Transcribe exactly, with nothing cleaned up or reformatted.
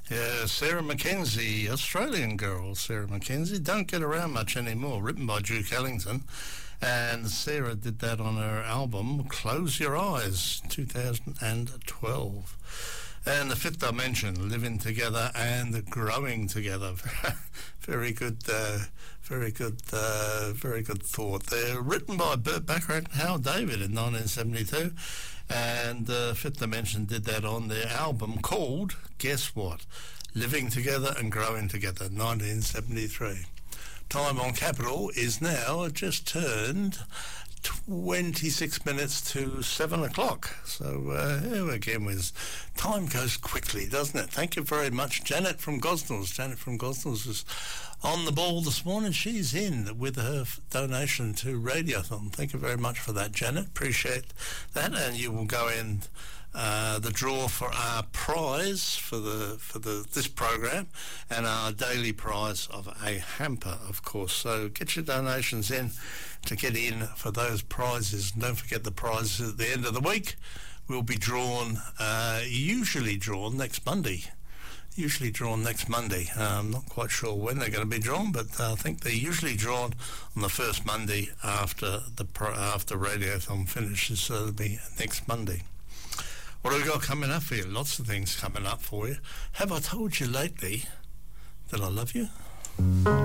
Yeah, Sarah Mackenzie, Australian girl, Sarah Mackenzie. Don't get around much anymore, written by Duke Ellington. And Sarah did that on her album, Close Your Eyes, two thousand twelve. And The Fifth Dimension, Living Together and Growing Together. Very good, uh, very good, uh, very good thought. They're written by Burt Bacharach and Hal David in nineteen seventy-two. And uh, Fifth Dimension did that on their album called, guess what, Living Together and Growing Together, nineteen seventy-three. Time on Capital is now just turned twenty-six minutes to seven o'clock. So uh, here again, with time goes quickly, doesn't it? Thank you very much, Janet from Gosnells. Janet from Gosnells is on the ball this morning. She's in with her f- donation to Radiothon. Thank you very much for that, Janet. Appreciate that. And you will go in uh, the draw for our prize for the for the this program, and our daily prize of a hamper, of course. So get your donations in to get in for those prizes. And don't forget the prizes at the end of the week will be drawn, uh, usually drawn next Monday. Usually drawn next Monday. Uh, I'm not quite sure when they're going to be drawn, but uh, I think they're usually drawn on the first Monday after the pro- after Radiothon finishes, so it'll be next Monday. What have we got coming up for you? Lots of things coming up for you. Have I told you lately that I love you?